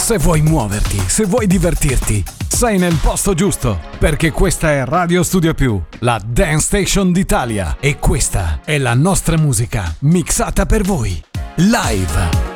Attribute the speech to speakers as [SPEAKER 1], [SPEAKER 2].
[SPEAKER 1] Se vuoi muoverti, se vuoi divertirti, sei nel posto giusto, perché questa è Radio Studio Più, la Dance Station d'Italia, e questa è la nostra musica mixata per voi, live.